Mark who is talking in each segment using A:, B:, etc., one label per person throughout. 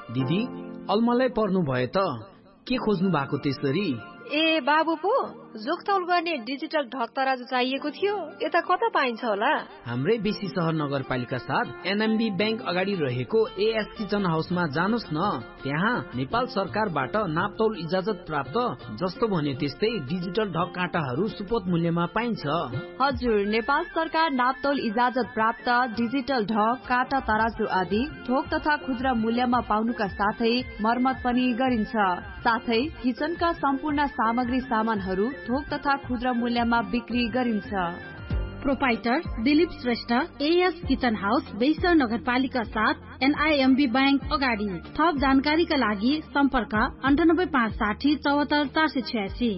A: दिदी अलमलै पर्नु भयो त के खोज्नु भएको त्यसरी
B: ए बाबु पो जोगतौल गर्ने डिजिटल ढक तराजु चाहिएको थियो यता कता पाइन्छ होला
A: हाम्रै बेसी सहर नगरपालिका साथ एनएमबी बैंक अगाडि रहेको एएस किचन हाउसमा जानुस् न त्यहाँ नेपाल सरकारबाट नापतौल इजाजत प्राप्त जस्तो भन्यो त्यस्तै डिजिटल ढक काँटाहरू सुपथ मूल्यमा पाइन्छ
C: हजुर नेपाल सरकार नापतौल इजाजत प्राप्त डिजिटल ढक काँटा तराजु आदि थोक तथा खुद्रा मूल्यमा पाउनुका साथै मर्मत पनि गरिन्छ साथै किचनका सम्पूर्ण सामग्री सामानहरू थोक तथा खुद्रा मूल्यमा बिक्री गरिन्छ
D: proprietor Dilip Shrestha as kitchen house बेइसर नगरपालिका 7 एनआईएमबी बैंक अगाडि थप जानकारीका लागि सम्पर्क 9856 74 486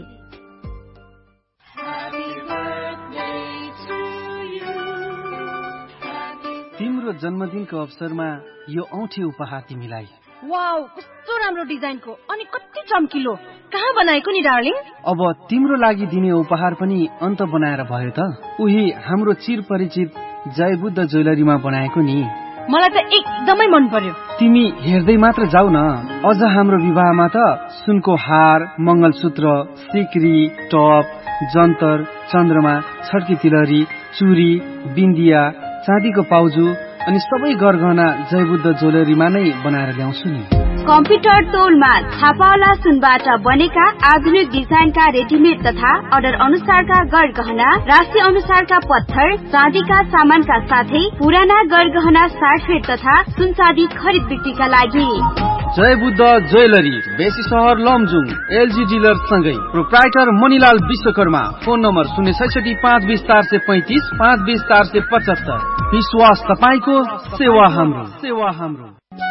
E: तिम्रो जन्मदिनको अवसरमा यो औँठी उपहार तिमीलाई
D: वाउ कस्तो राम्रो डिजाइनको अनि कति चम्किलो कहाँ बनाएको नि डार्लिङ
E: अब तिम्रो लागि दिने उपहार पनि अन्त बनाएर भयो त उही हाम्रो चिरपरिचित जयबुद्ध ज्वेलरीमा बनाएको नि
D: मलाई त एकदमै मन पर्यो
E: तिमी हेर्दै मात्र जाऊ न अझ हाम्रो विवाहमा त सुनको हार मंगलसूत्र सिक्री टप जन्तर चन्द्रमा छड्की तिलहरी चुरी बिन्दिया चाँदीको पाउजु अनि सबै गरगहना जयबुद्ध ज्वेलरीमा नै बनाएर ल्याउँछु नि
F: कम्प्युटर तौलमा छापावाला सुनबाट बनेका आधुनिक डिजाइनका रेडिमेड तथा अर्डर अनुसारका गरगहना राशि अनुसारका पत्थर चाँदीका सामानका साथै पुराना गरगहना साटफेट तथा सुन चाँदी खरिद बिक्रीका लागि
E: जयबुद्ध ज्वेलरी बेसी सहर लमजुङ एलजी डिलर सँगै proprietor Manilal Vishwakarma phone number 066 520 435 520 475 विश्वास तपाईको सेवा हाम्रो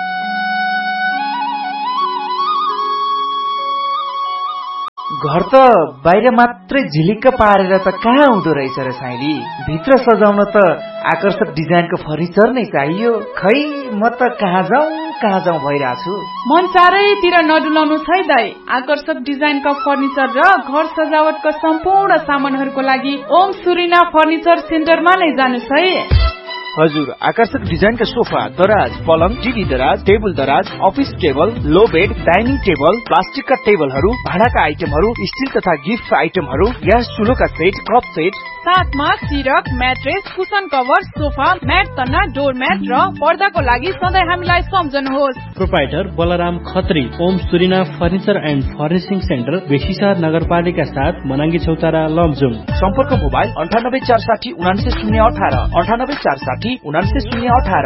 G: घर त बाहिर मात्रै झिलिक्क पारेर त कहाँ हुँदो रहेछ र साइली भित्र सजाउन त आकर्षक डिजाइनको फर्निचर नै चाहियो खै म त कहाँ जाउँ भइरहेछु
H: मन चारैतिर नडुलाउनु है दाइ आकर्षक डिजाइनका फर्निचर र घर सजावटका सम्पूर्ण सामानहरूको लागि ओम सुरिना फर्निचर सेन्टरमा नै जानुस् है
G: हजुर आकर्षक डिजाइनका सोफा दराज पलङ टिभी दराज टेबल दराज अफिस टेबल लो बेड डाइनिङ टेबल प्लास्टिकका टेबलहरू भाडाका आइटमहरू स्टिल तथा गिफ्ट आइटमहरू ग्यास चुलोका सेट कप सेट
H: साथमा सिरक mattress cushion cover sofa mat तन्ना डोर म्याट र पर्दाको लागि सधैँ हामीलाई सम्झनुहोस्
I: proprietor Balram Khatri Om सुरिना furniture and furnishing centre बेसीसार नगरपालिका 7 मनाङ्गी चौतारा लमजुङ
G: सम्पर्क मोबाइल 98 460 19 018 98 460 19 018